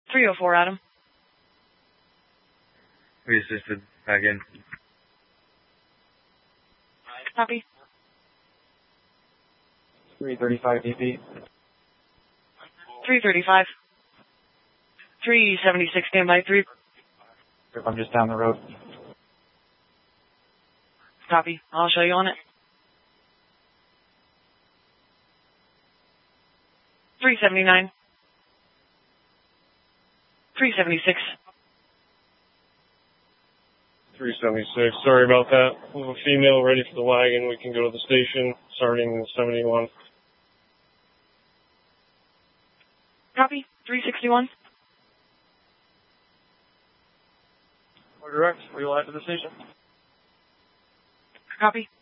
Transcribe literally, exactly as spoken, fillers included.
three oh four, Adam. We assisted. Back in. Copy. three thirty-five D P. three thirty-five. three seventy-six, standby three. I'm just down the road. Copy. I'll show you on it. three seventy-nine. three seventy-six. three seventy-six. Sorry about that. We have a female ready for the wagon. We can go to the station starting seventy-one. Copy. three sixty-one. We're direct. We will head to the station. Copy.